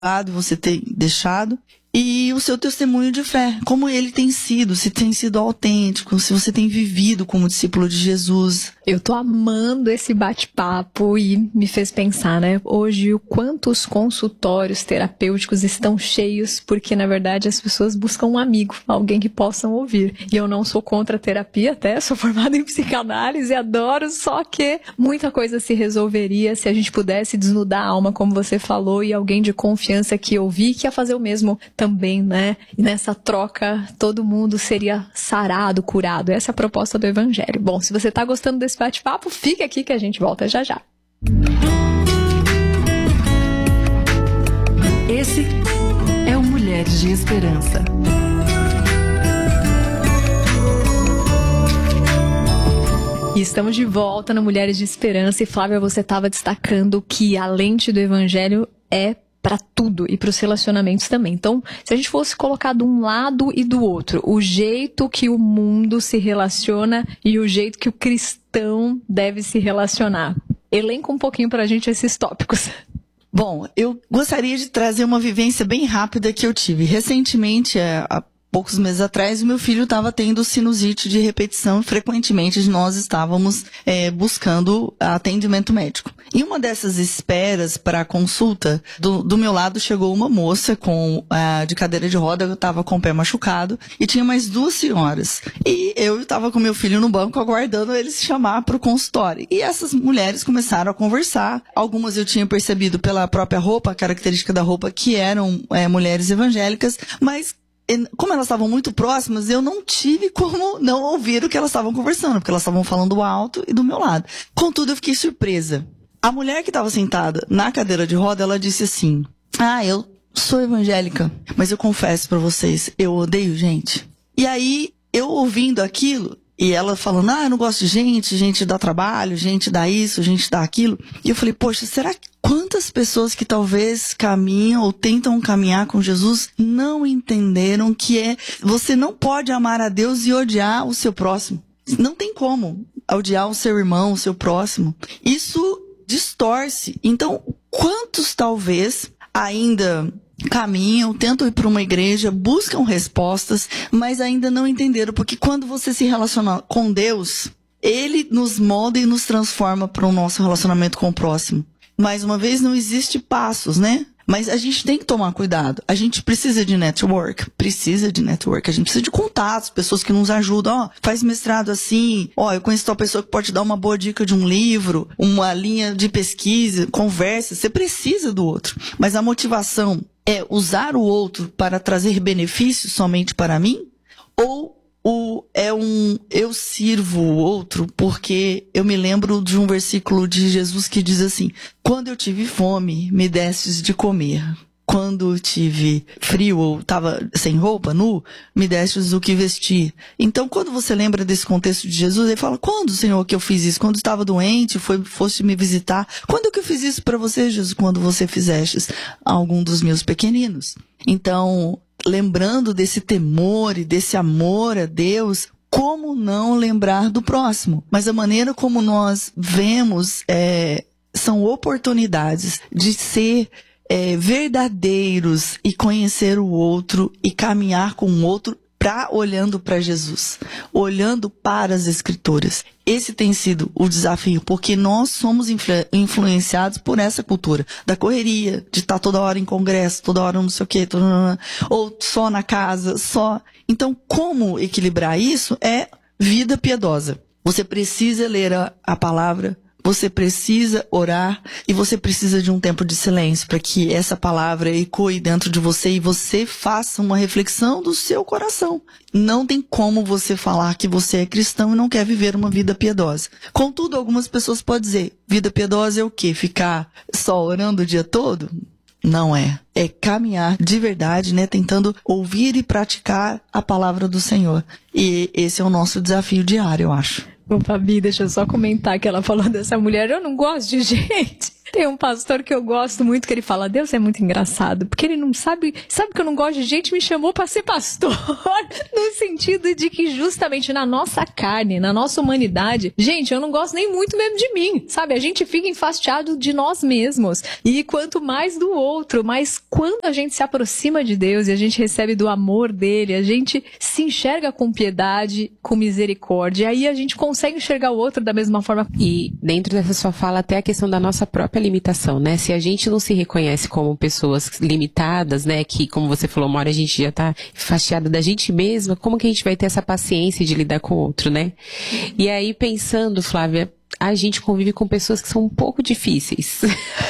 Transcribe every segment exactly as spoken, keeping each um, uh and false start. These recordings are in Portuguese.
você ter deixado, e o seu testemunho de fé, como ele tem sido, se tem sido autêntico, se você tem vivido como discípulo de Jesus. Eu tô amando esse bate-papo e me fez pensar, né? Hoje, o quanto os consultórios terapêuticos estão cheios, porque, na verdade, as pessoas buscam um amigo, alguém que possam ouvir. E eu não sou contra a terapia, até sou formada em psicanálise, adoro, só que muita coisa se resolveria se a gente pudesse desnudar a alma, como você falou, e alguém de confiança que ouvir, que ia fazer o mesmo também, né? E nessa troca, todo mundo seria sarado, curado. Essa é a proposta do Evangelho. Bom, se você tá gostando desse bate-papo, fica aqui que a gente volta já já. Esse é o Mulheres de Esperança. E estamos de volta no Mulheres de Esperança. E Flávia, você estava destacando que a lente do Evangelho é para tudo e para os relacionamentos também. Então, se a gente fosse colocar de um lado e do outro, o jeito que o mundo se relaciona e o jeito que o cristão deve se relacionar, elenca um pouquinho para a gente esses tópicos. Bom, eu gostaria de trazer uma vivência bem rápida que eu tive. Recentemente, há poucos meses atrás, o meu filho estava tendo sinusite de repetição e frequentemente nós estávamos é, buscando atendimento médico. Em uma dessas esperas para a consulta, do, do meu lado chegou uma moça com, uh, de cadeira de roda, eu estava com o pé machucado, e tinha mais duas senhoras. E eu estava com meu filho no banco aguardando eles chamar para o consultório. E essas mulheres começaram a conversar. Algumas eu tinha percebido pela própria roupa, a característica da roupa, que eram é, mulheres evangélicas, mas como elas estavam muito próximas, eu não tive como não ouvir o que elas estavam conversando, porque elas estavam falando alto e do meu lado. Contudo, eu fiquei surpresa. A mulher que estava sentada na cadeira de roda, ela disse assim: ah, eu sou evangélica, mas eu confesso pra vocês, eu odeio gente. E aí, eu ouvindo aquilo, e ela falando, ah, eu não gosto de gente, gente dá trabalho, gente dá isso, gente dá aquilo. E eu falei, poxa, será que quantas pessoas que talvez caminham ou tentam caminhar com Jesus não entenderam que é, você não pode amar a Deus e odiar o seu próximo. Não tem como odiar o seu irmão, o seu próximo. Isso distorce. Então, quantos talvez ainda caminham, tentam ir para uma igreja, buscam respostas, mas ainda não entenderam, porque quando você se relaciona com Deus, Ele nos molda e nos transforma para o nosso relacionamento com o próximo. Mais uma vez, não existe passos, né? Mas a gente tem que tomar cuidado. A gente precisa de network, precisa de network, a gente precisa de contatos, pessoas que nos ajudam. Ó, faz mestrado assim, ó, eu conheço tal pessoa que pode te dar uma boa dica de um livro, uma linha de pesquisa, conversa. Você precisa do outro. Mas a motivação é usar o outro para trazer benefícios somente para mim? Ou o, é um eu sirvo o outro porque eu me lembro de um versículo de Jesus que diz assim: quando eu tive fome, me destes de comer. Quando eu tive frio ou estava sem roupa, nu, me destes o que vestir. Então, quando você lembra desse contexto de Jesus, ele fala: quando, Senhor, que eu fiz isso? Quando estava doente, foi, foste me visitar? Quando que eu fiz isso para você, Jesus? Quando você fizestes a algum dos meus pequeninos. Então, lembrando desse temor e desse amor a Deus, como não lembrar do próximo? Mas a maneira como nós vemos é, são oportunidades de ser é, verdadeiros e conhecer o outro e caminhar com o outro pra, olhando para Jesus, olhando para as Escrituras. Esse tem sido o desafio, porque nós somos influ- influenciados por essa cultura da correria, de estar toda hora em congresso, toda hora não sei o quê, toda... ou só na casa, só. Então, como equilibrar isso é vida piedosa. Você precisa ler a, a palavra, você precisa orar e você precisa de um tempo de silêncio para que essa palavra ecoe dentro de você e você faça uma reflexão do seu coração. Não tem como você falar que você é cristão e não quer viver uma vida piedosa. Contudo, algumas pessoas podem dizer, vida piedosa é o quê? Ficar só orando o dia todo? Não é. É caminhar de verdade, né? Tentando ouvir e praticar a palavra do Senhor. E esse é o nosso desafio diário, eu acho. Ô, Fabi, deixa eu só comentar que ela falou dessa mulher. Eu não gosto de gente. Tem um pastor que eu gosto muito que ele fala, Deus é muito engraçado, porque ele não sabe, sabe que eu não gosto de gente, me chamou pra ser pastor, no sentido de que justamente na nossa carne, na nossa humanidade, gente, eu não gosto nem muito mesmo de mim, sabe? A gente fica enfastiado de nós mesmos, e quanto mais do outro, mas quando a gente se aproxima de Deus e a gente recebe do amor dele, a gente se enxerga com piedade, com misericórdia, e aí a gente consegue enxergar o outro da mesma forma. E dentro dessa sua fala, até a questão da nossa própria limitação, né? Se a gente não se reconhece como pessoas limitadas, né? Que, como você falou, uma hora a gente já tá enfastiada da gente mesma, como que a gente vai ter essa paciência de lidar com o outro, né? E aí, pensando, Flávia, a gente convive com pessoas que são um pouco difíceis.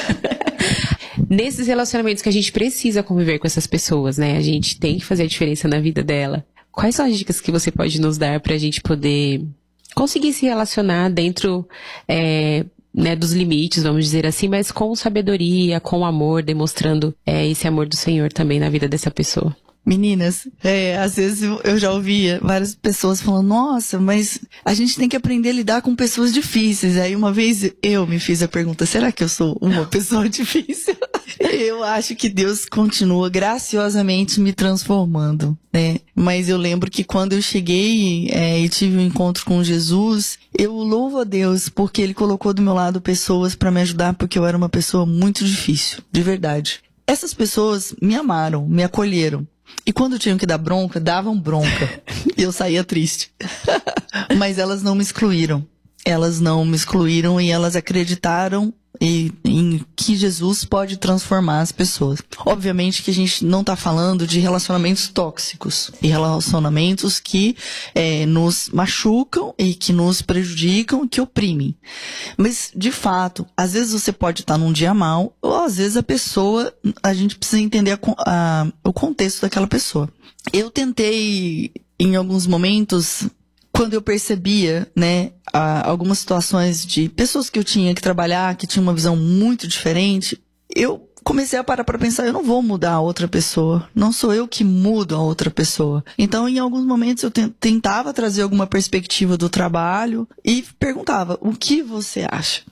Nesses relacionamentos que a gente precisa conviver com essas pessoas, né? A gente tem que fazer a diferença na vida dela. Quais são as dicas que você pode nos dar pra gente poder conseguir se relacionar dentro é, né, dos limites, vamos dizer assim, mas com sabedoria, com amor, demonstrando é, esse amor do Senhor também na vida dessa pessoa? Meninas, é, às vezes eu já ouvia várias pessoas falando, nossa, mas a gente tem que aprender a lidar com pessoas difíceis. Aí uma vez eu me fiz a pergunta, será que eu sou uma pessoa difícil? Eu acho que Deus continua graciosamente me transformando, né? Mas eu lembro que quando eu cheguei é, e tive um encontro com Jesus, eu louvo a Deus porque Ele colocou do meu lado pessoas para me ajudar, porque eu era uma pessoa muito difícil, de verdade. Essas pessoas me amaram, me acolheram. E quando tinham que dar bronca, davam bronca. E eu saía triste. Mas elas não me excluíram. Elas não me excluíram e elas acreditaram e, em que Jesus pode transformar as pessoas. Obviamente que a gente não está falando de relacionamentos tóxicos e relacionamentos que é, nos machucam e que nos prejudicam, que oprimem. Mas, de fato, às vezes você pode estar num dia mal ou às vezes a pessoa, a gente precisa entender a, a, o contexto daquela pessoa. Eu tentei, em alguns momentos, quando eu percebia, né, algumas situações de pessoas que eu tinha que trabalhar, que tinham uma visão muito diferente, eu comecei a parar para pensar, eu não vou mudar a outra pessoa, não sou eu que mudo a outra pessoa. Então, em alguns momentos eu tentava trazer alguma perspectiva do trabalho e perguntava, o que você acha?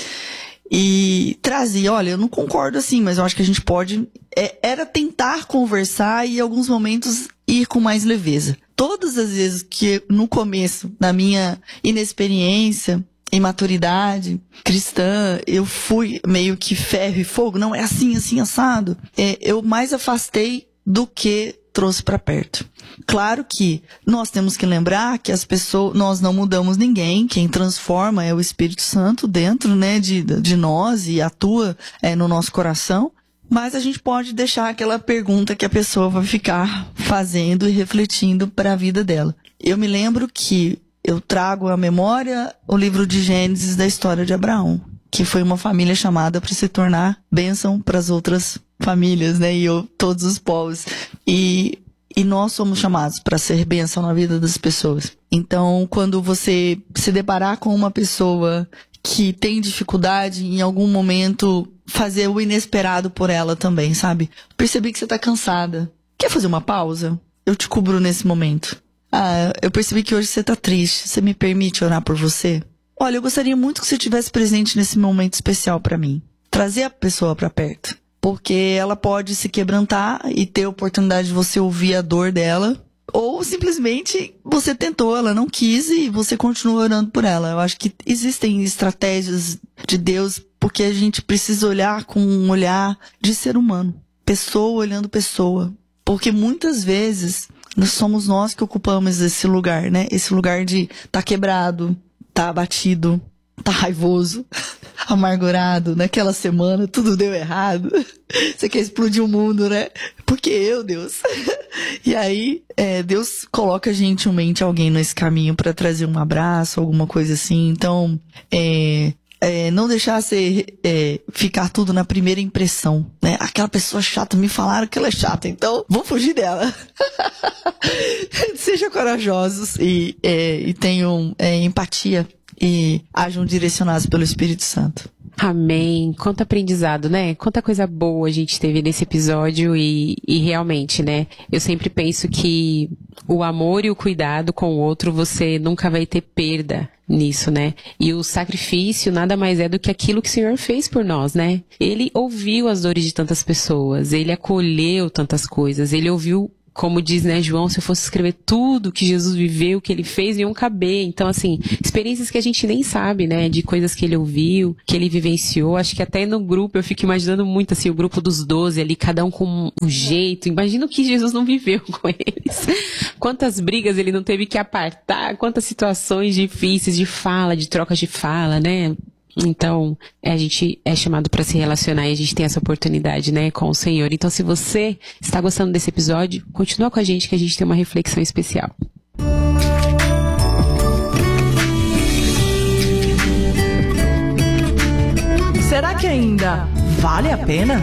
E trazia, olha, eu não concordo assim, mas eu acho que a gente pode... É, era tentar conversar e em alguns momentos ir com mais leveza. Todas as vezes que no começo, na minha inexperiência, imaturidade cristã, eu fui meio que ferro e fogo, não é assim, assim, assado, é, eu mais afastei do que trouxe para perto. Claro que nós temos que lembrar que as pessoas, nós não mudamos ninguém, quem transforma é o Espírito Santo dentro, né, de, de nós e atua é, no nosso coração, mas a gente pode deixar aquela pergunta que a pessoa vai ficar fazendo e refletindo para a vida dela. Eu me lembro que eu trago à memória o livro de Gênesis da história de Abraão, que foi uma família chamada para se tornar bênção para as outras famílias, né, e eu, todos os povos. E, e nós somos chamados para ser bênção na vida das pessoas. Então, quando você se deparar com uma pessoa que tem dificuldade, em algum momento, fazer o inesperado por ela também, sabe? Percebi que você tá cansada. Quer fazer uma pausa? Eu te cubro nesse momento. Ah, eu percebi que hoje você tá triste. Você me permite orar por você? Olha, eu gostaria muito que você estivesse presente nesse momento especial pra mim. Trazer a pessoa pra perto. Porque ela pode se quebrantar e ter a oportunidade de você ouvir a dor dela. Ou simplesmente você tentou, ela não quis e você continua orando por ela. Eu acho que existem estratégias de Deus porque a gente precisa olhar com um olhar de ser humano. Pessoa olhando pessoa. Porque muitas vezes nós somos nós que ocupamos esse lugar, né? Esse lugar de tá quebrado, tá abatido, tá raivoso, amargurado. Naquela semana tudo deu errado. Você quer explodir o mundo, né? Porque eu, Deus. E aí, é, Deus coloca gentilmente alguém nesse caminho para trazer um abraço, alguma coisa assim. Então, é, é, não deixar ser, é, ficar tudo na primeira impressão, né? Aquela pessoa chata, me falaram que ela é chata, então vou fugir dela. Sejam corajosos e, é, e tenham é, empatia e hajam direcionados pelo Espírito Santo. Amém. Quanto aprendizado, né? Quanta coisa boa a gente teve nesse episódio e, e realmente, né? Eu sempre penso que o amor e o cuidado com o outro, você nunca vai ter perda nisso, né? E o sacrifício nada mais é do que aquilo que o Senhor fez por nós, né? Ele ouviu as dores de tantas pessoas, ele acolheu tantas coisas, ele ouviu, como diz, né, João, se eu fosse escrever tudo que Jesus viveu, que ele fez, iam caber. Então, assim, experiências que a gente nem sabe, né, de coisas que ele ouviu, que ele vivenciou. Acho que até no grupo, eu fico imaginando muito, assim, o grupo dos doze ali, cada um com um jeito. Imagina o que Jesus não viveu com eles. Quantas brigas ele não teve que apartar, quantas situações difíceis de fala, de trocas de fala, né? Então, a gente é chamado para se relacionar e a gente tem essa oportunidade, né, com o Senhor. Então, se você está gostando desse episódio, continua com a gente que a gente tem uma reflexão especial. Será que ainda vale a pena?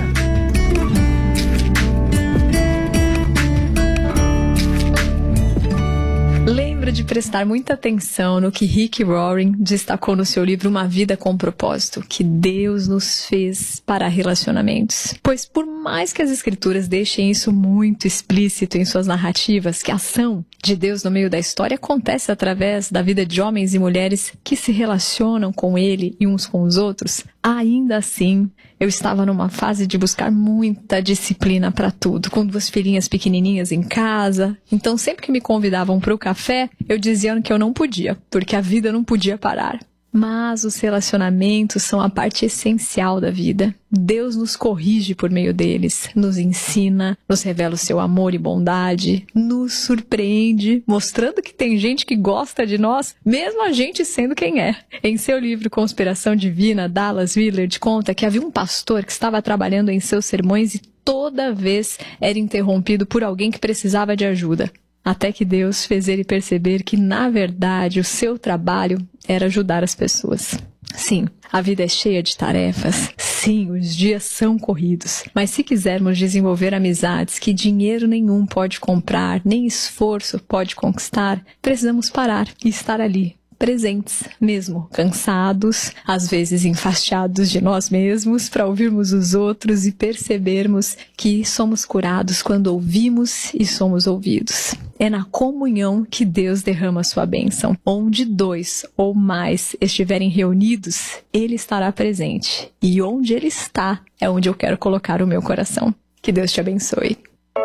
Lembra de prestar muita atenção no que Rick Warren destacou no seu livro Uma Vida com Propósito, que Deus nos fez para relacionamentos. Pois por mais que as escrituras deixem isso muito explícito em suas narrativas, que a ação de Deus no meio da história acontece através da vida de homens e mulheres que se relacionam com Ele e uns com os outros, ainda assim, eu estava numa fase de buscar muita disciplina para tudo, com duas filhinhas pequenininhas em casa. Então, sempre que me convidavam para o café, eu dizia que eu não podia, porque a vida não podia parar. Mas os relacionamentos são a parte essencial da vida. Deus nos corrige por meio deles, nos ensina, nos revela o seu amor e bondade, nos surpreende, mostrando que tem gente que gosta de nós, mesmo a gente sendo quem é. Em seu livro Conspiração Divina, Dallas Willard conta que havia um pastor que estava trabalhando em seus sermões e toda vez era interrompido por alguém que precisava de ajuda. Até que Deus fez ele perceber que, na verdade, o seu trabalho era ajudar as pessoas. Sim, a vida é cheia de tarefas. Sim, os dias são corridos. Mas se quisermos desenvolver amizades que dinheiro nenhum pode comprar, nem esforço pode conquistar, precisamos parar e estar ali, presentes, mesmo cansados, às vezes enfastiados de nós mesmos, para ouvirmos os outros e percebermos que somos curados quando ouvimos e somos ouvidos. É na comunhão que Deus derrama a sua bênção. Onde dois ou mais estiverem reunidos, Ele estará presente. E onde Ele está, é onde eu quero colocar o meu coração. Que Deus te abençoe.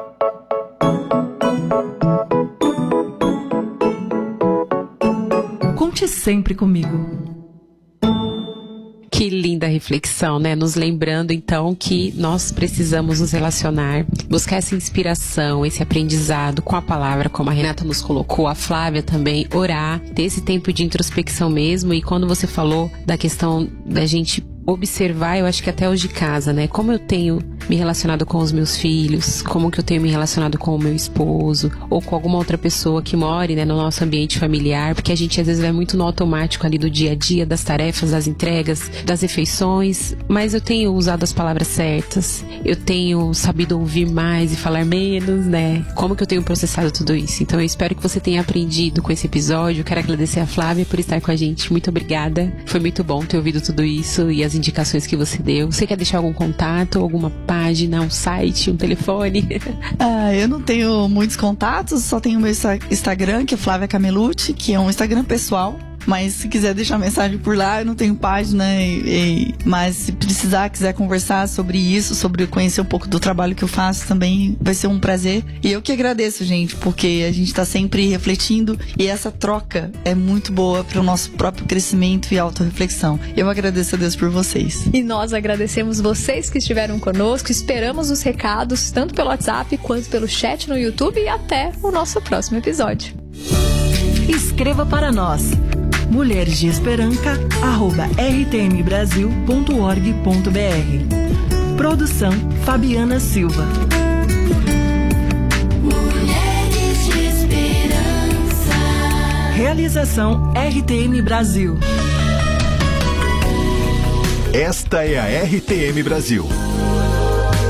Conte sempre comigo. Que linda reflexão, né? Nos lembrando, então, que nós precisamos nos relacionar, buscar essa inspiração, esse aprendizado com a palavra, como a Renata nos colocou, a Flávia também, orar, ter esse tempo de introspecção mesmo. E quando você falou da questão da gente observar, eu acho que até hoje de casa, né? Como eu tenho me relacionado com os meus filhos, como que eu tenho me relacionado com o meu esposo, ou com alguma outra pessoa que more, né, no nosso ambiente familiar, porque a gente às vezes vai muito no automático ali do dia a dia, das tarefas, das entregas, das refeições, mas eu tenho usado as palavras certas, eu tenho sabido ouvir mais e falar menos, né? Como que eu tenho processado tudo isso? Então eu espero que você tenha aprendido com esse episódio. Eu quero agradecer a Flávia por estar com a gente. Muito obrigada. Foi muito bom ter ouvido tudo isso e as indicações que você deu. Você quer deixar algum contato, alguma página, um site, um telefone? Ah, eu não tenho muitos contatos, só tenho o meu Instagram, que é Flávia Camelucci, que é um Instagram pessoal. Mas se quiser deixar mensagem por lá, eu não tenho página, e, e, mas se precisar, quiser conversar sobre isso, sobre conhecer um pouco do trabalho que eu faço, também vai ser um prazer. E eu que agradeço, gente, porque a gente tá sempre refletindo e essa troca é muito boa para o nosso próprio crescimento e autorreflexão. Eu agradeço a Deus por vocês. E nós agradecemos vocês que estiveram conosco, esperamos os recados, tanto pelo WhatsApp quanto pelo chat no YouTube, e até o nosso próximo episódio. Escreva para nós. mulheres de esperança arroba r t m brasil ponto org ponto b r. Produção Fabiana Silva. Mulheres de Esperança. Realização R T M Brasil. Esta é a R T M Brasil.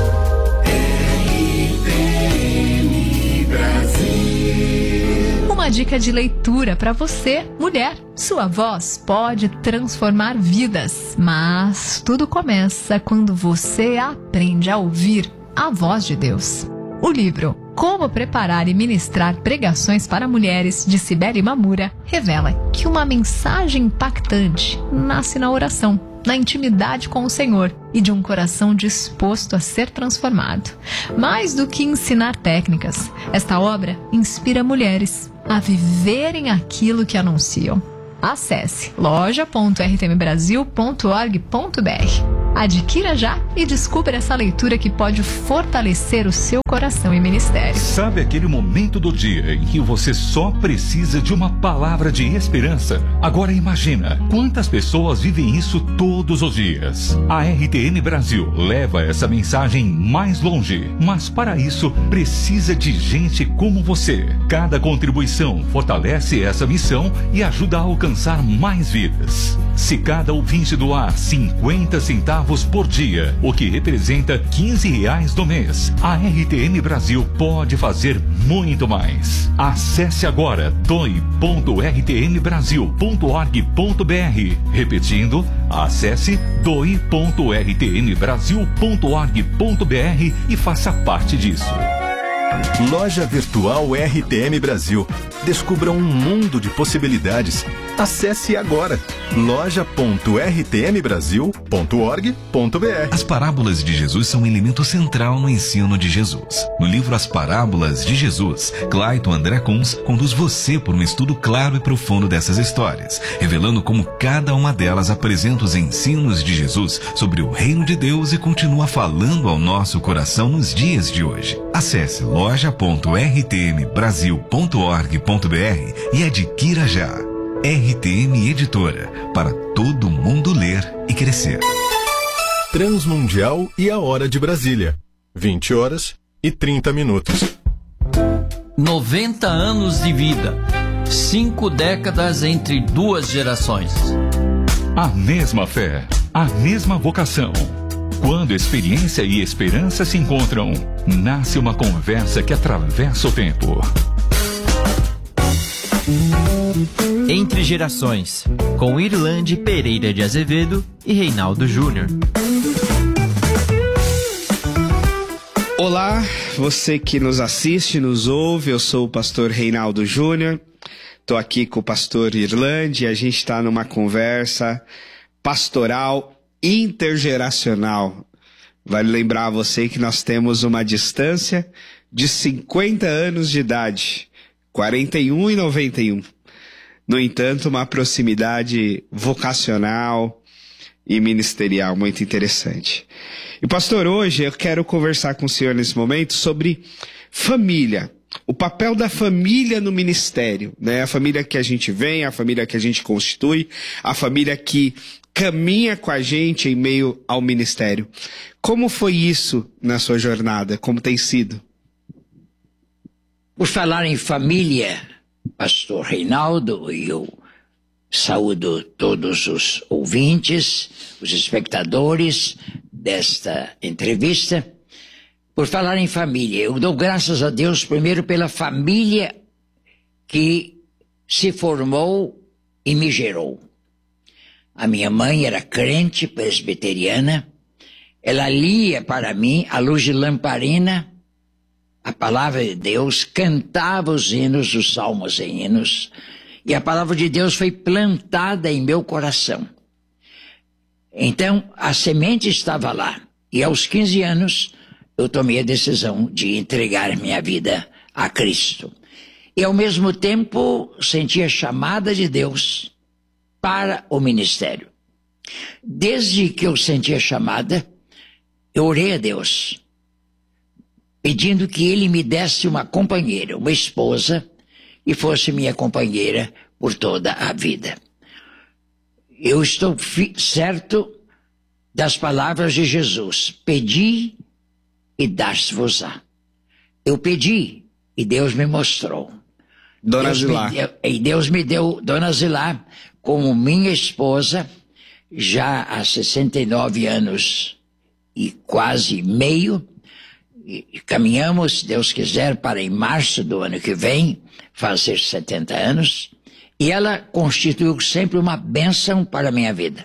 R T M Brasil. Uma dica de leitura para você, mulher. Sua voz pode transformar vidas, mas tudo começa quando você aprende a ouvir a voz de Deus. O livro Como Preparar e Ministrar Pregações para Mulheres, de Cibele Mamura, revela que uma mensagem impactante nasce na oração, na intimidade com o Senhor e de um coração disposto a ser transformado. Mais do que ensinar técnicas, esta obra inspira mulheres a viverem aquilo que anunciam. Acesse loja ponto r t m brasil ponto org ponto b r. Adquira já e descubra essa leitura que pode fortalecer o seu coração e ministério. Sabe aquele momento do dia em que você só precisa de uma palavra de esperança? Agora imagina quantas pessoas vivem isso todos os dias. A R T M Brasil leva essa mensagem mais longe, mas para isso precisa de gente como você. Cada contribuição fortalece essa missão e ajuda a alcançar mais vidas. Se cada ouvinte doar cinquenta centavos por dia, o que representa quinze reais do mês, a R T M Brasil pode fazer muito mais. Acesse agora doe ponto r t m brasil ponto org ponto b r. Repetindo, acesse doe ponto r t m brasil ponto org ponto b r e faça parte disso. Loja Virtual R T M Brasil. Descubra um mundo de possibilidades. Acesse agora loja ponto r t m brasil ponto org ponto b r. As parábolas de Jesus são um elemento central no ensino de Jesus. No livro As Parábolas de Jesus, Clayton André Kunz conduz você por um estudo claro e profundo dessas histórias, revelando como cada uma delas apresenta os ensinos de Jesus sobre o reino de Deus e continua falando ao nosso coração nos dias de hoje. Acesse loja ponto r t m brasil ponto org ponto b r e adquira já. R T M Editora, para todo mundo ler e crescer. Transmundial e a Hora de Brasília. vinte horas e trinta minutos. noventa anos de vida. Cinco décadas entre duas gerações. A mesma fé, a mesma vocação. Quando experiência e esperança se encontram, nasce uma conversa que atravessa o tempo. Entre Gerações, com Irlande Pereira de Azevedo e Reinaldo Júnior. Olá, você que nos assiste, nos ouve, eu sou o pastor Reinaldo Júnior, estou aqui com o pastor Irlande e a gente está numa conversa pastoral intergeracional. Vale lembrar a você que nós temos uma distância de cinquenta anos de idade, quarenta e um e noventa e um. No entanto, uma proximidade vocacional e ministerial muito interessante. E pastor, hoje eu quero conversar com o senhor nesse momento sobre família. O papel da família no ministério, né? A família que a gente vem, a família que a gente constitui, a família que caminha com a gente em meio ao ministério. Como foi isso na sua jornada? Como tem sido? Por falar em família, pastor Reinaldo, e eu saúdo todos os ouvintes, os espectadores desta entrevista. Por falar em família, eu dou graças a Deus primeiro pela família que se formou e me gerou. A minha mãe era crente presbiteriana, ela lia para mim a luz de lamparina, a palavra de Deus, cantava os hinos, os salmos e hinos, e a palavra de Deus foi plantada em meu coração. Então, a semente estava lá, e aos quinze anos, eu tomei a decisão de entregar minha vida a Cristo. E ao mesmo tempo, senti a chamada de Deus para o ministério. Desde que eu senti a chamada, eu orei a Deus, pedindo que Ele me desse uma companheira, uma esposa, e fosse minha companheira por toda a vida. Eu estou certo das palavras de Jesus: pedi e dar-se-vos-á. Eu pedi e Deus me mostrou. Dona Deus Zilá. Me deu, e Deus me deu Dona Zilá como minha esposa, já há sessenta e nove anos e quase meio. e caminhamos, se Deus quiser, para em março do ano que vem fazer setenta anos, e ela constituiu sempre uma bênção para a minha vida.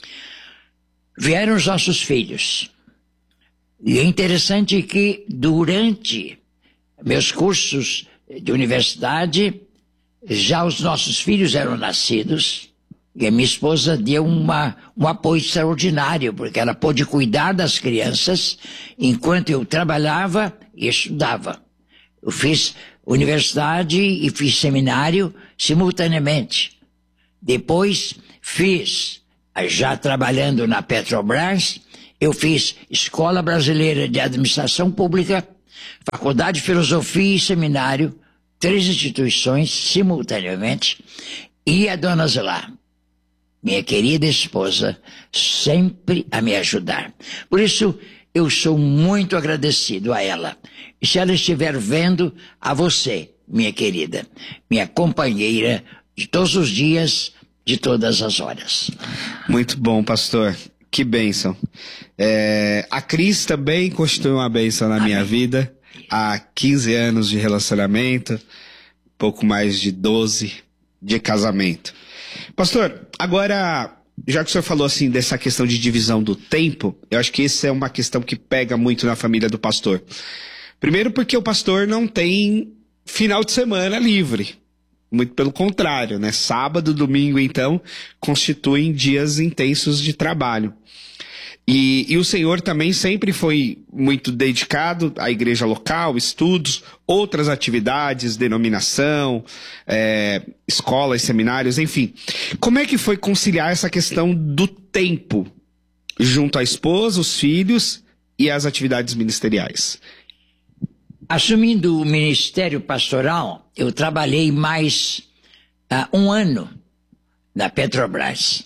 Vieram os nossos filhos, e é interessante que durante meus cursos de universidade, já os nossos filhos eram nascidos, e a minha esposa deu uma, um apoio extraordinário, porque ela pôde cuidar das crianças enquanto eu trabalhava e estudava. Eu fiz universidade e fiz seminário simultaneamente. Depois fiz, já trabalhando na Petrobras, eu fiz Escola Brasileira de Administração Pública, Faculdade de Filosofia e Seminário, três instituições simultaneamente, e a dona Zilá, minha querida esposa, sempre a me ajudar. Por isso, eu sou muito agradecido a ela. E se ela estiver vendo, a você, minha querida, minha companheira de todos os dias, de todas as horas. Muito bom, pastor. Que bênção. É, a Cris também constitui uma bênção na Amém. Minha vida. Há quinze anos de relacionamento, pouco mais de doze de casamento. Pastor, agora, já que o senhor falou assim dessa questão de divisão do tempo, eu acho que essa é uma questão que pega muito na família do pastor. Primeiro porque o pastor não tem final de semana livre. Muito pelo contrário, né? Sábado, domingo, então, constituem dias intensos de trabalho. E, e o senhor também sempre foi muito dedicado à igreja local, estudos, outras atividades, denominação, é, escolas, seminários, enfim. Como é que foi conciliar essa questão do tempo junto à esposa, os filhos e as atividades ministeriais? Assumindo o ministério pastoral, eu trabalhei mais uh, um ano na Petrobras.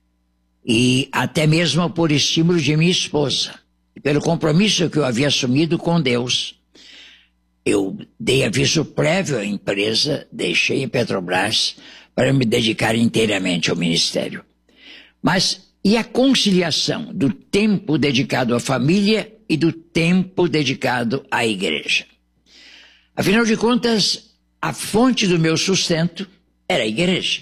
E até mesmo por estímulo de minha esposa. E pelo compromisso que eu havia assumido com Deus, eu dei aviso prévio à empresa, deixei a Petrobras para me dedicar inteiramente ao ministério. Mas e a conciliação do tempo dedicado à família e do tempo dedicado à igreja? Afinal de contas, a fonte do meu sustento era a igreja.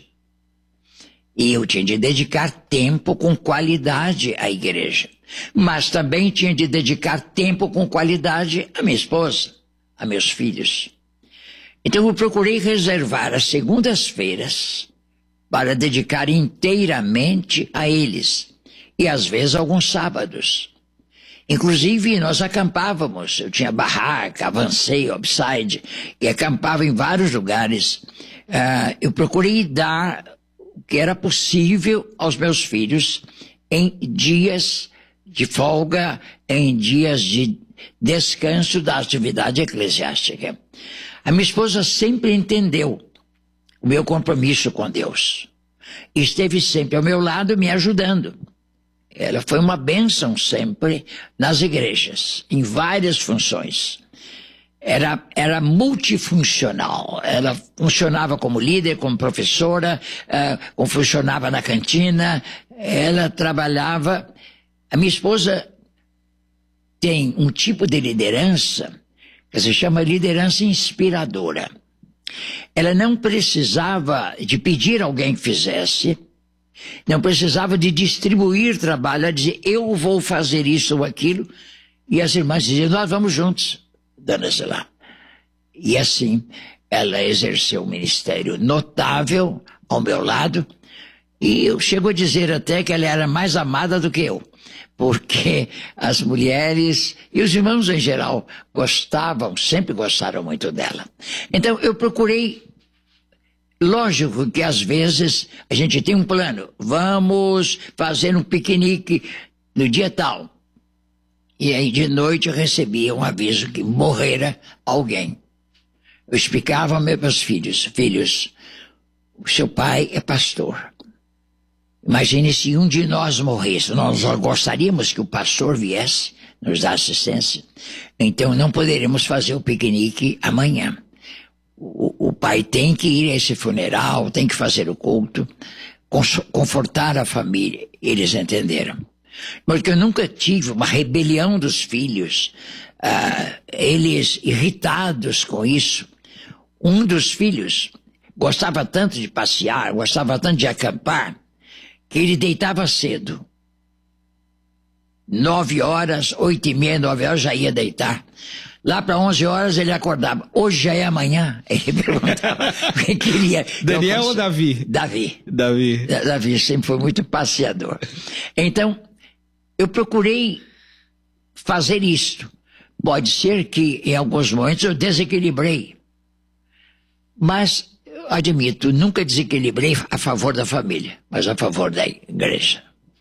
E eu tinha de dedicar tempo com qualidade à igreja. Mas também tinha de dedicar tempo com qualidade à minha esposa, a meus filhos. Então eu procurei reservar as segundas-feiras para dedicar inteiramente a eles. E às vezes alguns sábados. Inclusive nós acampávamos. Eu tinha barraca, avancei, upside, e acampava em vários lugares. Uh, eu procurei dar o que era possível aos meus filhos em dias de folga, em dias de descanso da atividade eclesiástica. A minha esposa sempre entendeu o meu compromisso com Deus. E esteve sempre ao meu lado me ajudando. Ela foi uma bênção sempre nas igrejas, em várias funções. Era, era multifuncional. Ela funcionava como líder, como professora, uh, funcionava na cantina. Ela trabalhava... A minha esposa tem um tipo de liderança que se chama liderança inspiradora. Ela não precisava de pedir a alguém que fizesse, não precisava de distribuir trabalho, ela dizia, eu vou fazer isso ou aquilo, e as irmãs diziam, nós vamos juntos. Dona Zilá. E assim, ela exerceu um ministério notável ao meu lado, e eu chego a dizer até que ela era mais amada do que eu, porque as mulheres e os irmãos em geral gostavam, sempre gostaram muito dela. Então eu procurei, lógico que às vezes a gente tem um plano, vamos fazer um piquenique no dia tal. E aí de noite eu recebia um aviso que morrera alguém. Eu explicava aos meus filhos, filhos, o seu pai é pastor. Imagine se um de nós morresse, nós gostaríamos que o pastor viesse nos dar assistência. Então não poderíamos fazer o piquenique amanhã. O, o pai tem que ir a esse funeral, tem que fazer o culto, confortar a família. Eles entenderam. Porque eu nunca tive uma rebelião dos filhos, ah, eles irritados com isso. Um dos filhos gostava tanto de passear, gostava tanto de acampar, que ele deitava cedo. Nove horas, oito e meia, nove horas já ia deitar. Lá para onze horas ele acordava. Hoje já é amanhã? Ele perguntava o que queria. Daniel posso... ou Davi? Davi. Davi. Davi sempre foi muito passeador. Então, eu procurei fazer isto. Pode ser que em alguns momentos eu desequilibrei. Mas, admito, nunca desequilibrei a favor da família, mas a favor da igreja.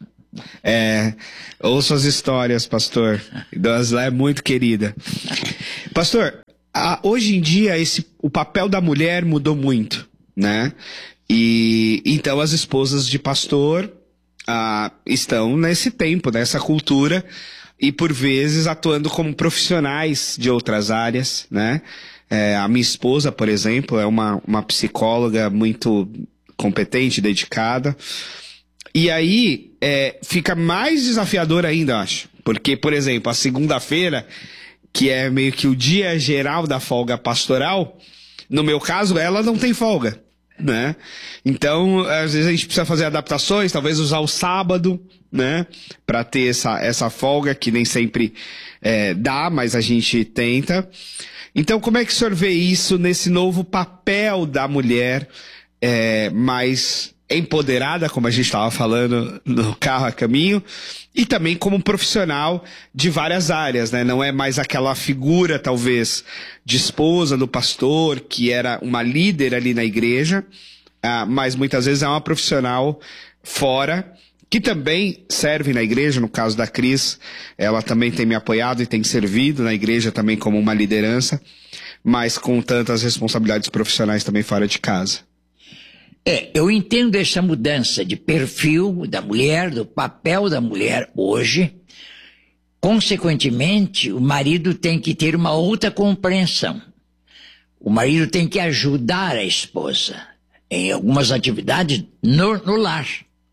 É, ouço as histórias, pastor. Dosla é muito querida. Pastor, a, hoje em dia esse, o papel da mulher mudou muito, né? E então as esposas de pastor ah, estão nesse tempo, nessa cultura, e por vezes atuando como profissionais de outras áreas, né? É, a minha esposa, por exemplo, é uma, uma psicóloga muito competente, dedicada. E aí, é, fica mais desafiador ainda, eu acho. Porque, por exemplo, a segunda-feira, que é meio que o dia geral da folga pastoral, no meu caso, ela não tem folga, né? Então, às vezes a gente precisa fazer adaptações, talvez usar o sábado, né? Pra ter essa, essa folga, que nem sempre é, dá, mas a gente tenta. Então, como é que o senhor vê isso nesse novo papel da mulher é, mais empoderada, como a gente estava falando no carro a caminho, e também como profissional de várias áreas, né? Não é mais aquela figura, talvez, de esposa do pastor, que era uma líder ali na igreja, ah, mas muitas vezes é uma profissional fora, que também serve na igreja. No caso da Cris, ela também tem me apoiado e tem servido na igreja também como uma liderança, mas com tantas responsabilidades profissionais também fora de casa. É, eu entendo essa mudança de perfil da mulher, do papel da mulher hoje. Consequentemente, o marido tem que ter uma outra compreensão. O marido tem que ajudar a esposa em algumas atividades no, no lar.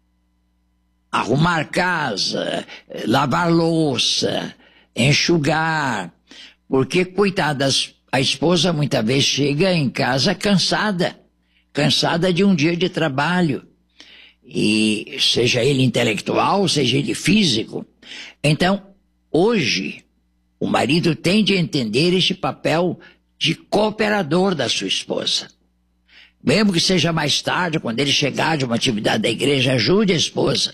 Arrumar casa, lavar louça, enxugar. Porque, coitadas, a esposa muitas vezes chega em casa cansada. Cansada de um dia de trabalho, e seja ele intelectual, seja ele físico. Então, hoje, o marido tem de entender este papel de cooperador da sua esposa. Mesmo que seja mais tarde, quando ele chegar de uma atividade da igreja, ajude a esposa.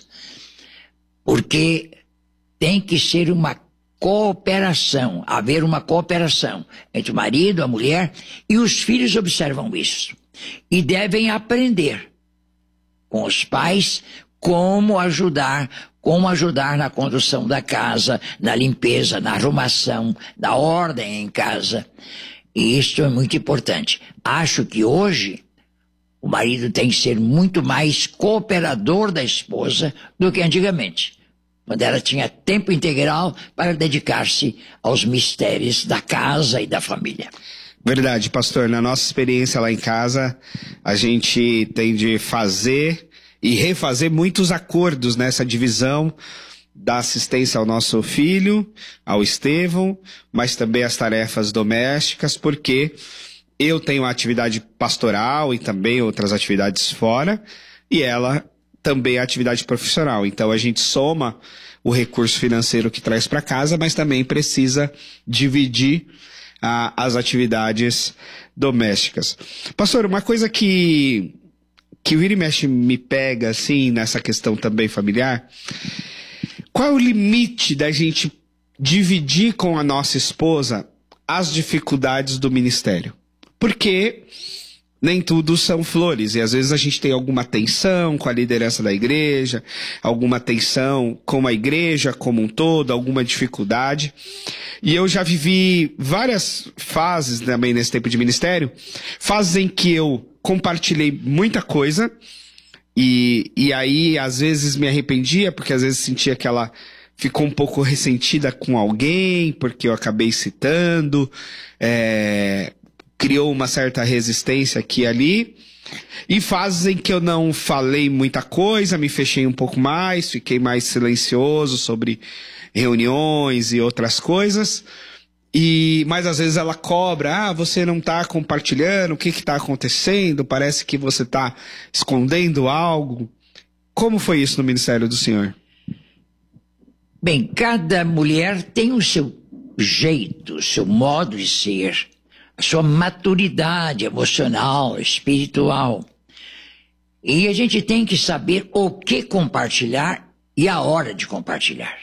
Porque tem que ser uma cooperação, haver uma cooperação entre o marido, a mulher, e os filhos observam isso. E devem aprender com os pais como ajudar, como ajudar na condução da casa, na limpeza, na arrumação, da ordem em casa. E isso é muito importante. Acho que hoje o marido tem que ser muito mais cooperador da esposa do que antigamente, quando ela tinha tempo integral para dedicar-se aos mistérios da casa e da família. Verdade, pastor. Na nossa experiência lá em casa, a gente tem de fazer e refazer muitos acordos nessa divisão da assistência ao nosso filho, ao Estevão, mas também as tarefas domésticas, porque eu tenho a atividade pastoral e também outras atividades fora, e ela também a atividade profissional. Então a gente soma o recurso financeiro que traz para casa, mas também precisa dividir ah, as atividades domésticas. Pastor, uma coisa que que vira e mexe me pega assim nessa questão também familiar, qual é o limite da gente dividir com a nossa esposa as dificuldades do ministério? Porque nem tudo são flores, e às vezes a gente tem alguma tensão com a liderança da igreja, alguma tensão com a igreja como um todo, alguma dificuldade. E eu já vivi várias fases também nesse tempo de ministério, fases em que eu compartilhei muita coisa, e, e aí às vezes me arrependia, porque às vezes sentia que ela ficou um pouco ressentida com alguém, porque eu acabei citando, é... criou uma certa resistência aqui e ali, E fases em que eu não falei muita coisa, me fechei um pouco mais, fiquei mais silencioso sobre reuniões e outras coisas. E, mas às vezes ela cobra, ah, você não está compartilhando, o que está acontecendo? Parece que você está escondendo algo. Como foi isso no ministério do senhor? Bem, cada mulher tem o seu jeito, o seu modo de ser, a sua maturidade emocional, espiritual. E a gente tem que saber o que compartilhar e a hora de compartilhar.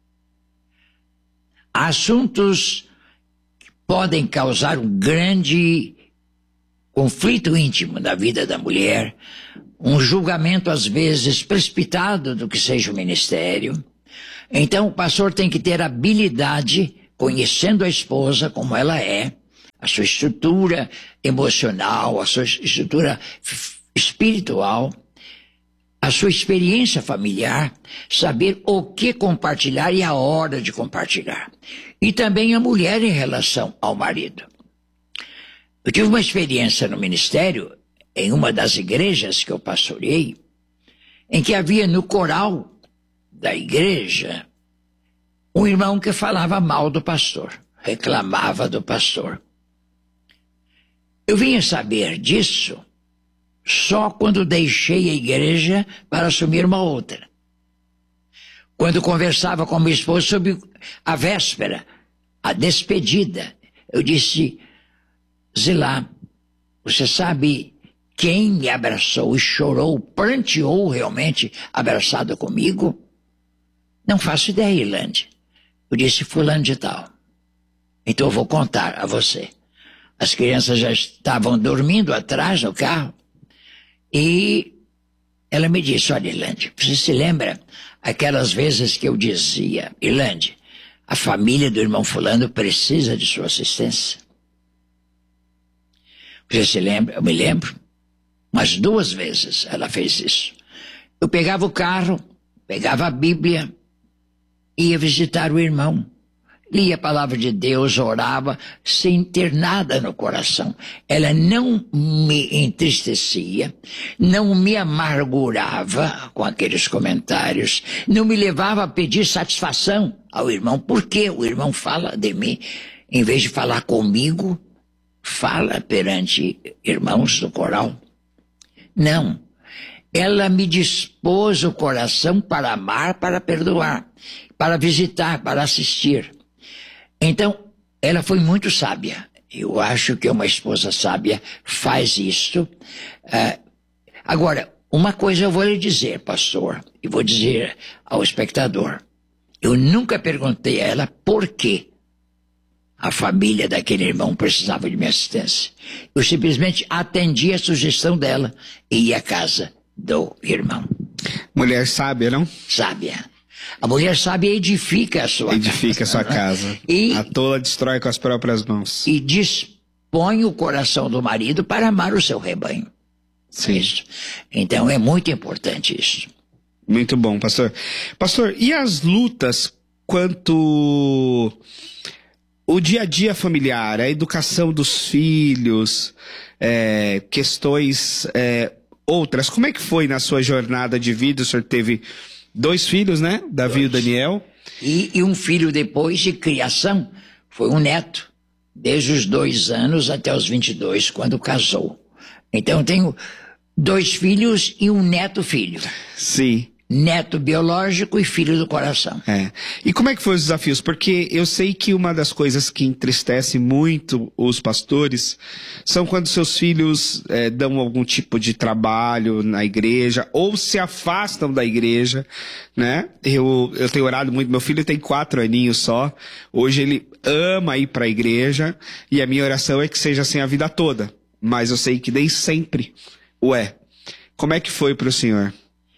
Há assuntos que podem causar um grande conflito íntimo na vida da mulher, um julgamento às vezes precipitado do que seja o ministério. Então o pastor tem que ter habilidade, conhecendo a esposa como ela é, a sua estrutura emocional, a sua estrutura espiritual, a sua experiência familiar, saber o que compartilhar e a hora de compartilhar. E também a mulher em relação ao marido. Eu tive uma experiência no ministério, em uma das igrejas que eu pastoreei, em que havia no coral da igreja um irmão que falava mal do pastor, reclamava do pastor. Eu vinha saber disso só quando deixei a igreja para assumir uma outra. Quando conversava com minha esposa sobre a véspera, a despedida, eu disse, Zilá, você sabe quem me abraçou e chorou, pranteou realmente abraçado comigo? Não faço ideia, Irlande. Eu disse, fulano de tal. Então eu vou contar a você. As crianças já estavam dormindo atrás no carro. E ela me disse, olha, Irlande, você se lembra aquelas vezes que eu dizia, Irlande, a família do irmão fulano precisa de sua assistência? Você se lembra? Eu me lembro. Umas duas vezes ela fez isso. Eu pegava o carro, pegava a Bíblia, ia visitar o irmão. Lia a palavra de Deus, orava, sem ter nada no coração. Ela não me entristecia, não me amargurava com aqueles comentários, não me levava a pedir satisfação ao irmão. Por que o irmão fala de mim? Em vez de falar comigo, fala perante irmãos do coral. Não. Ela me dispôs o coração para amar, para perdoar, para visitar, para assistir. Então, ela foi muito sábia. Eu acho que uma esposa sábia faz isso. Uh, agora, uma coisa eu vou lhe dizer, pastor, e vou dizer ao espectador. Eu nunca perguntei a ela por que a família daquele irmão precisava de minha assistência. Eu simplesmente atendi a sugestão dela e ia à casa do irmão. Mulher sábia, não? Sábia. A mulher sábia edifica a sua edifica casa. Edifica a sua casa. E, a tola destrói com as próprias mãos. E dispõe o coração do marido para amar o seu rebanho. Sim. Isso. Então é muito importante isso. Muito bom, pastor. Pastor, e as lutas quanto o dia a dia familiar, a educação dos filhos, é, questões é, outras, como é que foi na sua jornada de vida? O senhor teve dois filhos, né? Davi dois. E Daniel. E, e um filho depois de criação, foi um neto, desde os dois anos até os vinte e dois, quando casou. Então eu tenho dois filhos e um neto-filho. Sim. Neto biológico e filho do coração. É. E como é que foram os desafios? Porque eu sei que uma das coisas que entristece muito os pastores são quando seus filhos é, dão algum tipo de trabalho na igreja ou se afastam da igreja, né? Eu, eu tenho orado muito, meu filho tem quatro aninhos só, hoje ele ama ir para a igreja e a minha oração é que seja assim a vida toda, mas eu sei que nem sempre o é. Como é que foi para o senhor?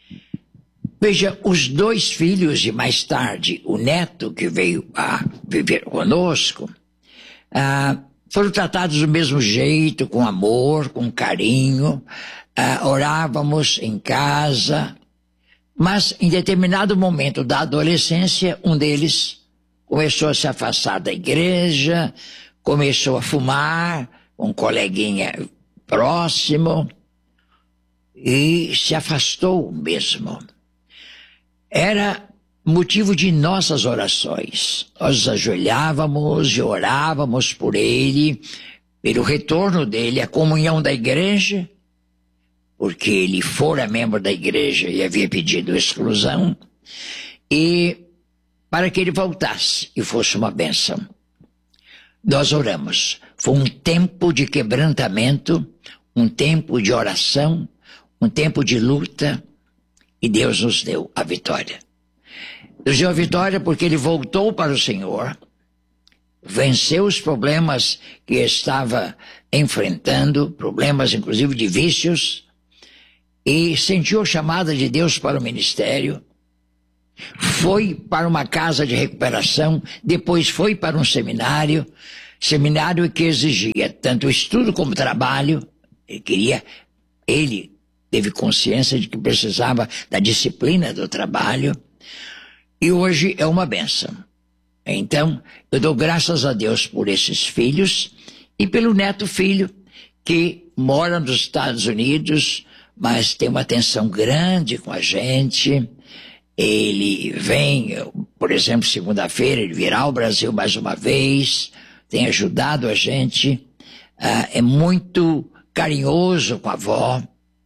Veja, os dois filhos e mais tarde o neto que veio a viver conosco, ah, foram tratados do mesmo jeito, com amor, com carinho, ah, orávamos em casa, mas em determinado momento da adolescência, um deles começou a se afastar da igreja, começou a fumar, um coleguinha próximo, e se afastou mesmo. Era motivo de nossas orações. Nós nos ajoelhávamos e orávamos por ele, pelo retorno dele, a comunhão da igreja, porque ele fora membro da igreja e havia pedido exclusão, e para que ele voltasse e fosse uma bênção. Nós oramos. Foi um tempo de quebrantamento, um tempo de oração, um tempo de luta, e Deus nos deu a vitória. Nos deu a vitória porque ele voltou para o Senhor, venceu os problemas que estava enfrentando, problemas inclusive de vícios, e sentiu a chamada de Deus para o ministério, foi para uma casa de recuperação, depois foi para um seminário, seminário que exigia tanto estudo como trabalho. Ele queria, ele teve consciência de que precisava da disciplina do trabalho, e hoje é uma bênção. Então, eu dou graças a Deus por esses filhos e pelo neto filho que mora nos Estados Unidos, mas tem uma atenção grande com a gente. Ele vem, por exemplo, segunda-feira, ele virá ao Brasil mais uma vez, tem ajudado a gente, uh, é muito carinhoso com a avó.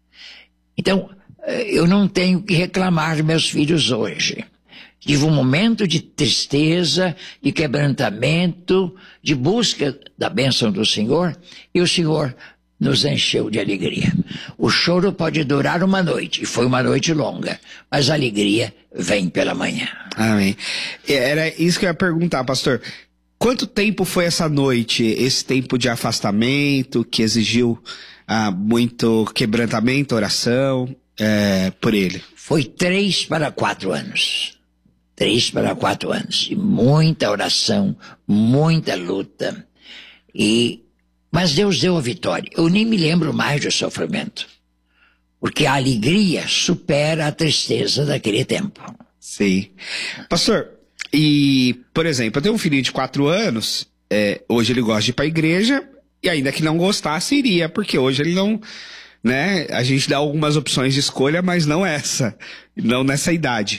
Então, eu não tenho que reclamar de meus filhos hoje. Tive um momento de tristeza, de quebrantamento, de busca da bênção do Senhor, e o Senhor nos encheu de alegria. O choro pode durar uma noite, e foi uma noite longa, mas a alegria vem pela manhã. Amém. Era isso que eu ia perguntar, pastor. Quanto tempo foi essa noite, esse tempo de afastamento, que exigiu ah, muito quebrantamento, oração, é, por ele? Foi três para quatro anos. Três para quatro anos. E muita oração, muita luta. E, mas Deus deu a vitória. Eu nem me lembro mais do sofrimento. Porque a alegria supera a tristeza daquele tempo. Sim. Pastor, e, por exemplo, eu tenho um filhinho de quatro anos, é, hoje ele gosta de ir para a igreja, e ainda que não gostasse, iria, porque hoje ele não, né, a gente dá algumas opções de escolha, mas não essa, não nessa idade.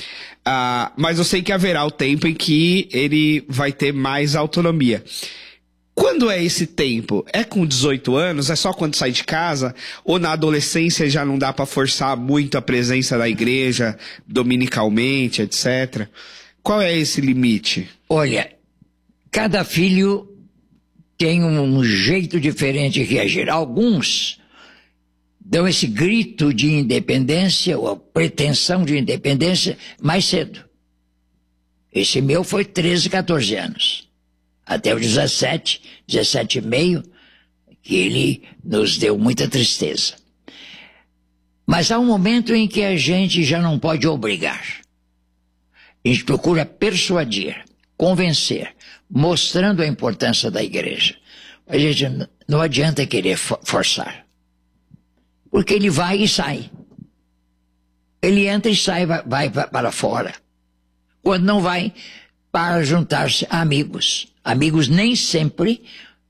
Ah, mas eu sei que haverá o tempo em que ele vai ter mais autonomia. Quando é esse tempo? É com dezoito anos? É só quando sai de casa? Ou na adolescência já não dá para forçar muito a presença da igreja, dominicalmente, etcétera? Qual é esse limite? Olha, cada filho tem um jeito diferente de reagir. Alguns dão esse grito de independência, ou a pretensão de independência, mais cedo. Esse meu foi treze, quatorze anos. Até os dezessete, dezessete e meio, que ele nos deu muita tristeza. Mas há um momento em que a gente já não pode obrigar. A gente procura persuadir, convencer, mostrando a importância da igreja. A gente não adianta querer forçar. Porque ele vai e sai. Ele entra e sai, vai, vai para fora. Quando não vai, para juntar-se a amigos. Amigos nem sempre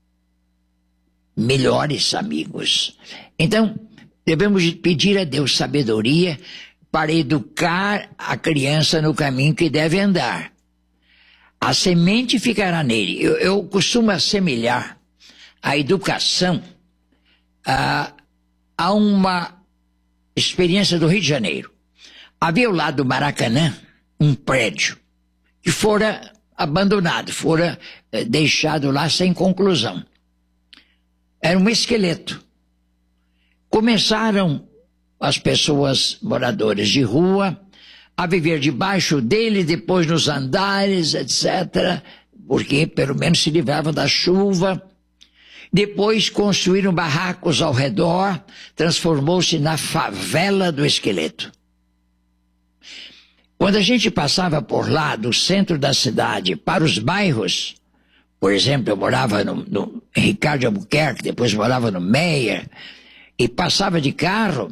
melhores amigos. Então, devemos pedir a Deus sabedoria para educar a criança no caminho que deve andar. A semente ficará nele. Eu, eu costumo assemelhar a educação a, a uma experiência do Rio de Janeiro. Havia ao lado do Maracanã um prédio que fora abandonado, fora eh, deixado lá sem conclusão. Era um esqueleto. Começaram as pessoas moradoras de rua a viver debaixo dele, depois nos andares, etcétera, porque pelo menos se livravam da chuva. Depois construíram barracos ao redor, transformou-se na favela do esqueleto. Quando a gente passava por lá, do centro da cidade, para os bairros, por exemplo, eu morava no, no Ricardo Albuquerque, depois morava no Meia, e passava de carro,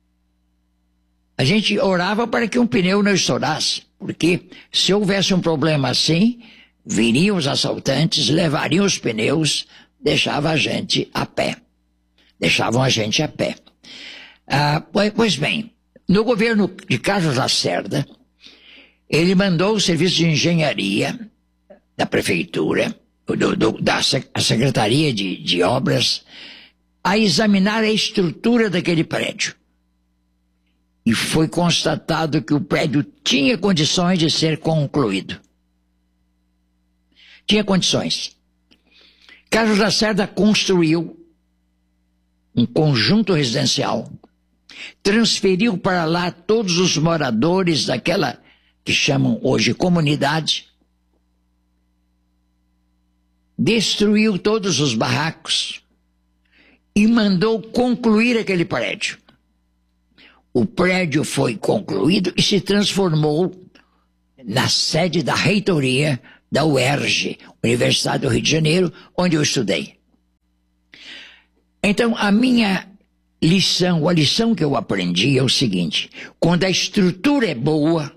a gente orava para que um pneu não estourasse, porque se houvesse um problema assim, viriam os assaltantes, levariam os pneus, deixavam a gente a pé. Deixavam a gente a pé. Ah, pois bem, no governo de Carlos Lacerda, ele mandou o serviço de engenharia da prefeitura, do, do, da Secretaria de, de Obras, a examinar a estrutura daquele prédio. E foi constatado que o prédio tinha condições de ser concluído. Tinha condições. Carlos Lacerda construiu um conjunto residencial, transferiu para lá todos os moradores daquela que chamam hoje comunidade, destruiu todos os barracos e mandou concluir aquele prédio. O prédio foi concluído e se transformou na sede da reitoria da U E R J, Universidade do Rio de Janeiro, onde eu estudei. Então, a minha lição, a lição que eu aprendi é o seguinte: quando a estrutura é boa,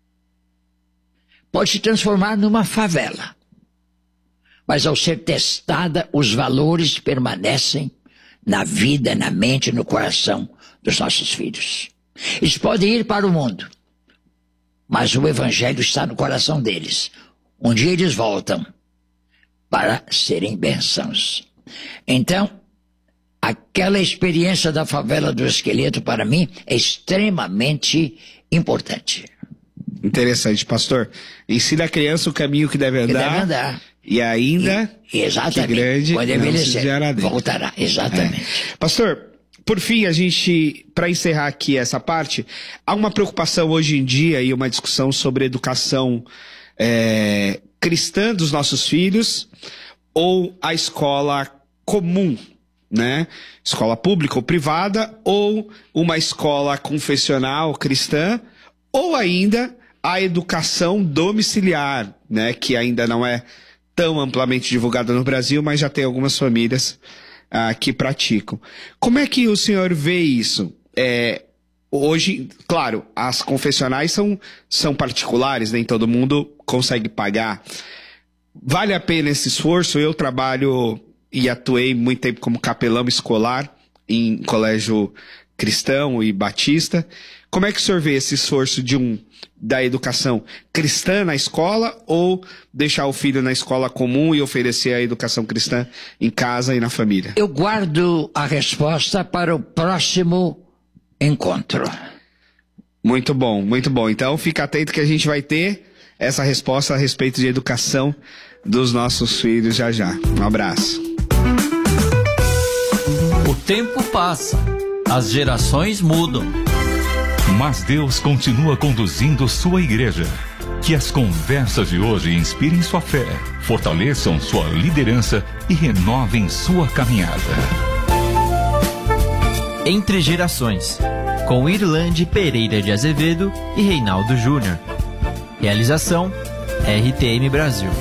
pode se transformar numa favela. Mas ao ser testada, os valores permanecem na vida, na mente, no coração dos nossos filhos. Eles podem ir para o mundo, mas o evangelho está no coração deles. Um dia eles voltam para serem bênçãos. Então, aquela experiência da favela do Esqueleto, para mim, é extremamente importante. Interessante, pastor. Ensina a criança o caminho que deve andar. Que deve andar. E ainda, e, exatamente, que grande, quando envelhecer, voltará. Exatamente. É. Pastor, por fim, a gente, para encerrar aqui essa parte, há uma preocupação hoje em dia e uma discussão sobre educação é, cristã dos nossos filhos ou a escola comum, né? Escola pública ou privada, ou uma escola confessional cristã, ou ainda a educação domiciliar, né? Que ainda não é tão amplamente divulgada no Brasil, mas já tem algumas famílias ah, que praticam. Como é que o senhor vê isso? É, hoje, claro, as confessionais são, são particulares, nem todo mundo consegue pagar. Vale a pena esse esforço? Eu trabalho e atuei muito tempo como capelão escolar em colégio cristão e batista. Como é que o senhor vê esse esforço de um, da educação cristã na escola ou deixar o filho na escola comum e oferecer a educação cristã em casa e na família? Eu guardo a resposta para o próximo encontro. Muito bom, muito bom. Então fica atento que a gente vai ter essa resposta a respeito de educação dos nossos filhos já já. Um abraço. O tempo passa, as gerações mudam. Mas Deus continua conduzindo sua igreja. Que as conversas de hoje inspirem sua fé, fortaleçam sua liderança e renovem sua caminhada. Entre Gerações, com Irlande Pereira de Azevedo e Reinaldo Júnior. Realização R T M Brasil.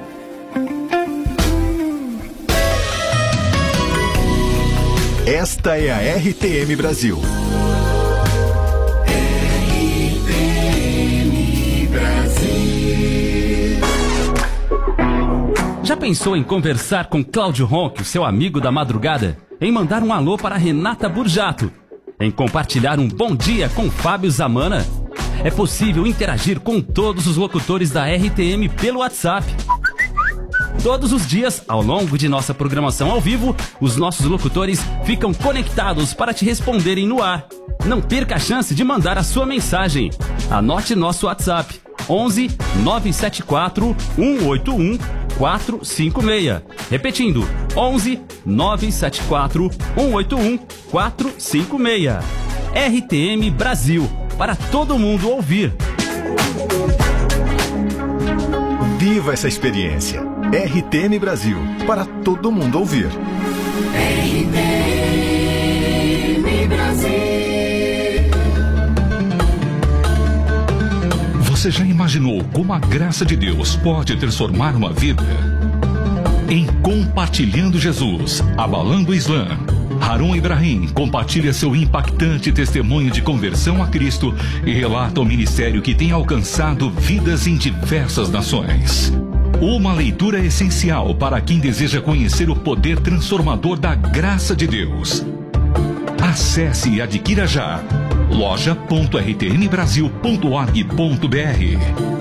Esta é a R T M Brasil. Já pensou em conversar com Cláudio Ronque, seu amigo da madrugada? Em mandar um alô para Renata Burjato? Em compartilhar um bom dia com Fábio Zamana? É possível interagir com todos os locutores da R T M pelo WhatsApp. Todos os dias, ao longo de nossa programação ao vivo, os nossos locutores ficam conectados para te responderem no ar. Não perca a chance de mandar a sua mensagem. Anote nosso WhatsApp: onze nove sete quatro um oito um quatro cinco seis. Repetindo: onze nove sete quatro um oito um quatro cinco seis. R T M Brasil, para todo mundo ouvir. Viva essa experiência. R T M Brasil, para todo mundo ouvir. R T M Brasil. Você já imaginou como a graça de Deus pode transformar uma vida? Em Compartilhando Jesus, Abalando o Islã, Harun Ibrahim compartilha seu impactante testemunho de conversão a Cristo e relata o ministério que tem alcançado vidas em diversas nações. Uma leitura essencial para quem deseja conhecer o poder transformador da graça de Deus. Acesse e adquira já loja ponto r t m brasil ponto org ponto b r.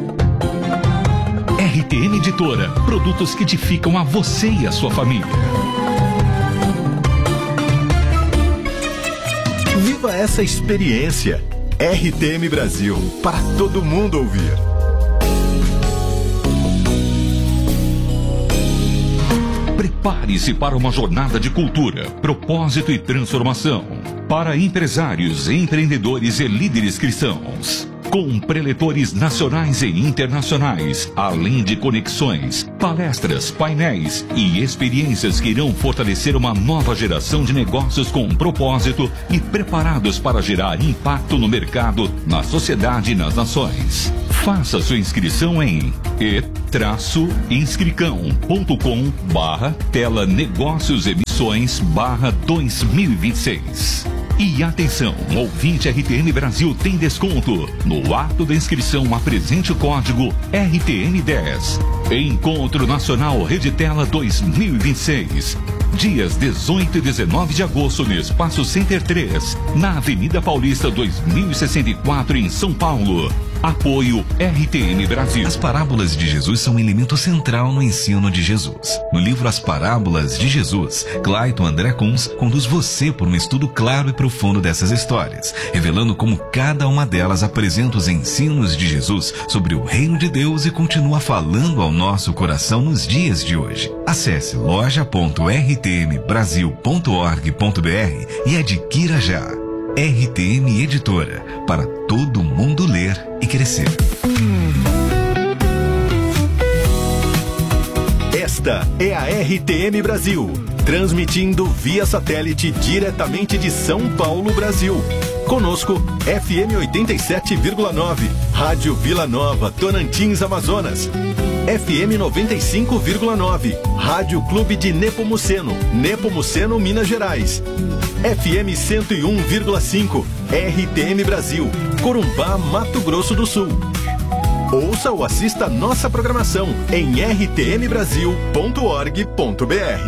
R T M Editora, produtos que edificam a você e a sua família. Viva essa experiência. R T M Brasil, para todo mundo ouvir. Prepare-se para uma jornada de cultura, propósito e transformação. Para empresários, empreendedores e líderes cristãos. Com preletores nacionais e internacionais, além de conexões, palestras, painéis e experiências que irão fortalecer uma nova geração de negócios com propósito e preparados para gerar impacto no mercado, na sociedade e nas nações. Faça sua inscrição em e inscricão ponto com barra tela negócios emissões barra dois mil e vinte e seis. E atenção, ouvinte R T M Brasil tem desconto. No ato da inscrição, apresente o código R T M dez. Encontro Nacional Reditela dois mil e vinte e seis. Dias dezoito e dezenove de agosto no Espaço Center três, na Avenida Paulista dois mil e sessenta e quatro, em São Paulo. Apoio R T M Brasil. As parábolas de Jesus são um elemento central no ensino de Jesus. No livro As Parábolas de Jesus, Clayton André Kunz conduz você por um estudo claro e profundo dessas histórias, revelando como cada uma delas apresenta os ensinos de Jesus sobre o reino de Deus e continua falando ao nosso coração nos dias de hoje. Acesse loja ponto r t m brasil ponto org ponto b r e adquira já. R T M Editora, para todo mundo ler e crescer. Esta é a R T M Brasil, transmitindo via satélite diretamente de São Paulo, Brasil. Conosco, F M oitenta e sete vírgula nove, Rádio Vila Nova, Tocantins, Amazonas. F M noventa e cinco vírgula nove, Rádio Clube de Nepomuceno, Nepomuceno, Minas Gerais. F M cento e um vírgula cinco, R T M Brasil, Corumbá, Mato Grosso do Sul. Ouça ou assista nossa programação em r t m brasil ponto org ponto b r.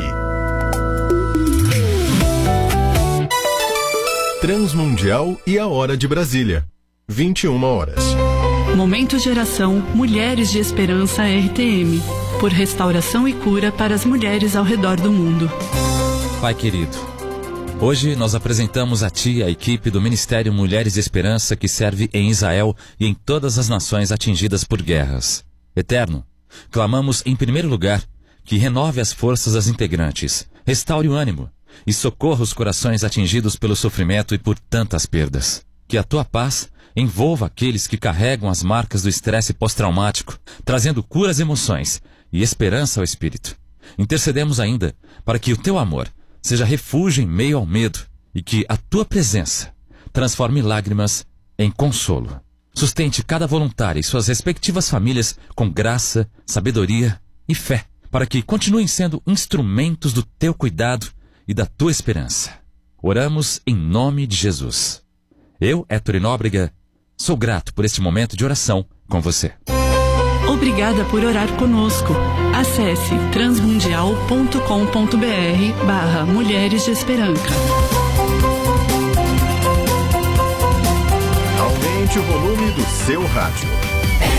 Transmundial e a Hora de Brasília, vinte e uma horas. Momento Geração Mulheres de Esperança R T M, por restauração e cura para as mulheres ao redor do mundo. Pai querido, hoje nós apresentamos a Ti a equipe do Ministério Mulheres de Esperança que serve em Israel e em todas as nações atingidas por guerras. Eterno, clamamos em primeiro lugar que renove as forças das integrantes, restaure o ânimo e socorra os corações atingidos pelo sofrimento e por tantas perdas. Que a Tua paz envolva aqueles que carregam as marcas do estresse pós-traumático, trazendo cura às emoções e esperança ao espírito. Intercedemos ainda para que o Teu amor seja refúgio em meio ao medo e que a Tua presença transforme lágrimas em consolo. Sustente cada voluntário e suas respectivas famílias com graça, sabedoria e fé, para que continuem sendo instrumentos do Teu cuidado e da Tua esperança. Oramos em nome de Jesus. Eu, Héctor Nóbrega, sou grato por este momento de oração com você. Obrigada por orar conosco. Acesse transmundial ponto com ponto b r barra Mulheres de Esperança. Aumente o volume do seu rádio.